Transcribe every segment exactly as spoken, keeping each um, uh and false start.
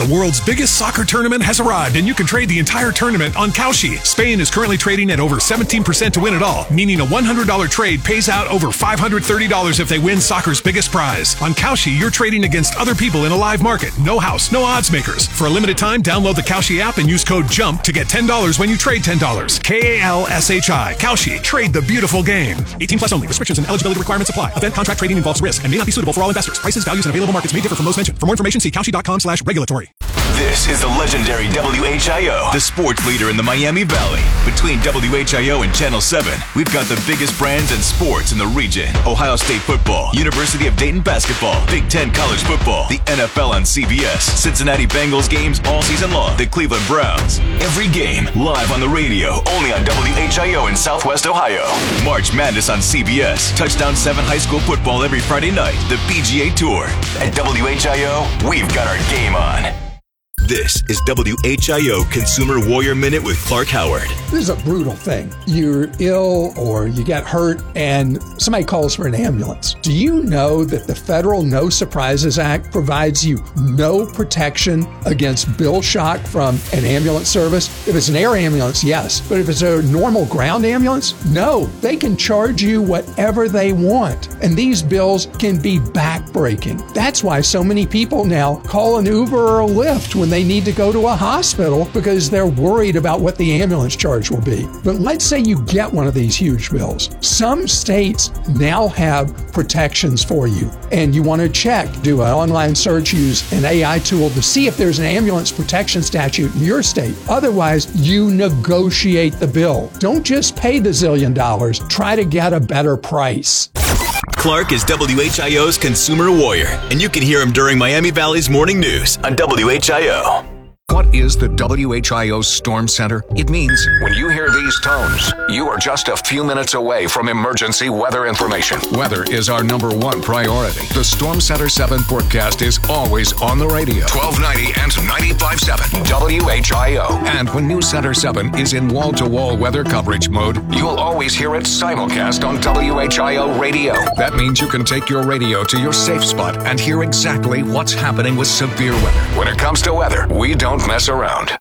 The world's biggest soccer tournament has arrived, and you can trade the entire tournament on Kalshi. Spain is currently trading at over seventeen percent to win it all, meaning a one hundred dollars trade pays out over five hundred thirty dollars if they win soccer's biggest prize. On Kalshi, you're trading against other people in a live market. No house, no odds makers. For a limited time, download the Kalshi app and use code JUMP to get ten dollars when you trade ten dollars. K A L S H I. Kalshi. Trade the beautiful game. eighteen plus only. Restrictions and eligibility requirements apply. Event contract trading involves risk and may not be suitable for all investors. Prices, values, and available markets may differ from those mentioned. For more information, see Kalshi.com slash regulatory. This is the legendary W H I O, the sports leader in the Miami Valley. Between W H I O and Channel seven, we've got the biggest brands and sports in the region. Ohio State football, University of Dayton basketball, Big Ten college football, the N F L on C B S, Cincinnati Bengals games all season long, the Cleveland Browns. Every game live on the radio, only on W H I O in Southwest Ohio. March Madness on C B S, Touchdown seven high school football every Friday night, the P G A Tour. At W H I O, we've got our game on. This is W H I O Consumer Warrior Minute with Clark Howard. This is a brutal thing. You're ill or you get hurt and somebody calls for an ambulance. Do you know that the Federal No Surprises Act provides you no protection against bill shock from an ambulance service? If it's an air ambulance, yes. But if it's a normal ground ambulance, no. They can charge you whatever they want. And these bills can be backbreaking. That's why so many people now call an Uber or a Lyft when they need to go to a hospital because they're worried about what the ambulance charge will be. But let's say you get one of these huge bills. Some states now have protections for you, and you want to check, do an online search, use an A I tool to see if there's an ambulance protection statute in your state. Otherwise, you negotiate the bill. Don't just pay the zillion dollars. Try to get a better price. Clark is W H I O's Consumer Warrior, and you can hear him during Miami Valley's Morning News on W H I O. What is the W H I O Storm Center? It means when you hear these tones, you are just a few minutes away from emergency weather information. Weather is our number one priority. The Storm Center seven forecast is always on the radio. twelve ninety and ninety-five point seven W H I O. And when News Center seven is in wall-to-wall weather coverage mode, you'll always hear it simulcast on W H I O radio. That means you can take your radio to your safe spot and hear exactly what's happening with severe weather. When it comes to weather, we don't mess around.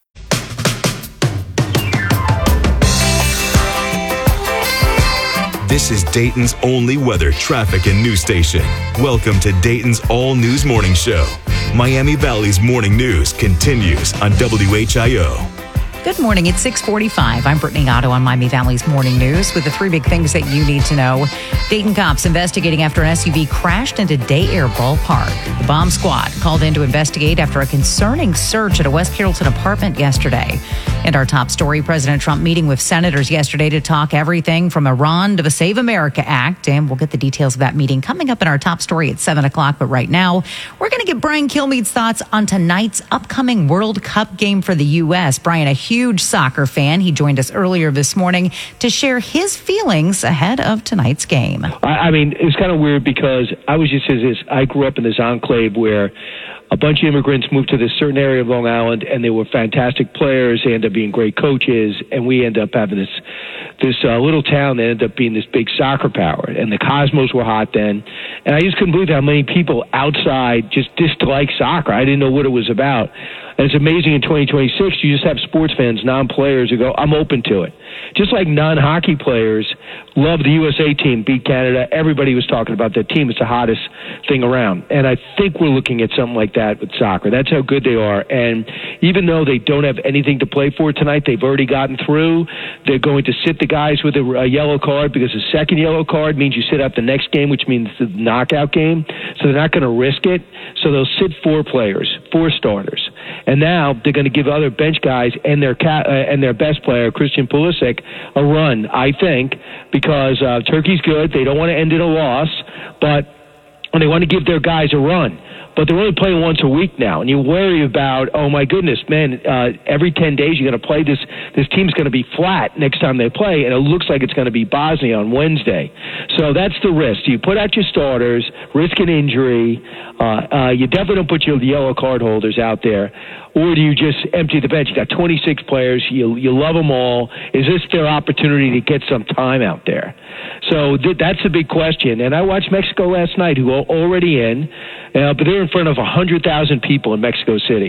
This is Dayton's only weather, traffic, and news station. Welcome to Dayton's All News Morning Show. Miami Valley's morning news continues on W H I O. Good morning. It's six forty-five. I'm Brittany Otto on Miami Valley's Morning News with the three big things that you need to know. Dayton cops investigating after an S U V crashed into Day Air Ballpark. The bomb squad called in to investigate after a concerning search at a West Carrollton apartment yesterday. And our top story, President Trump meeting with senators yesterday to talk everything from Iran to the Save America Act. And we'll get the details of that meeting coming up in our top story at seven o'clock. But right now, we're going to get Brian Kilmeade's thoughts on tonight's upcoming World Cup game for the U S. Brian, a huge soccer fan. He joined us earlier this morning to share his feelings ahead of tonight's game. I, I mean, it's kind of weird because I was just as this. I grew up in this enclave where a bunch of immigrants moved to this certain area of Long Island, and they were fantastic players. They ended up being great coaches, and we ended up having this this uh, little town that ended up being this big soccer power. And the Cosmos were hot then, and I just couldn't believe how many people outside just disliked soccer. I didn't know what it was about. And it's amazing in twenty twenty-six, you just have sports fans, non-players, who go, I'm open to it. Just like non-hockey players love the U S A team, beat Canada. Everybody was talking about that team. It's the hottest thing around. And I think we're looking at something like that with soccer. That's how good they are. And even though they don't have anything to play for tonight, they've already gotten through. They're going to sit the guys with a, a yellow card because the second yellow card means you sit out the next game, which means the knockout game. So they're not going to risk it. So they'll sit four players, four starters. And now they're going to give other bench guys and their ca- uh, and their best player, Christian Pulisic, a run, I think, because uh, Turkey's good. They don't want to end in a loss, but and they want to give their guys a run. But they're only playing once a week now, and you worry about, oh, my goodness, man, uh, every ten days you're going to play this. This team's going to be flat next time they play, and it looks like it's going to be Bosnia on Wednesday. So that's the risk. You put out your starters, risk an injury. Uh, uh, you definitely don't put your yellow card holders out there. Or do you just empty the bench? You got twenty-six players. You you love them all. Is this their opportunity to get some time out there? So th- that's the big question. And I watched Mexico last night, who are already in, uh, but they're in front of one hundred thousand people in Mexico City.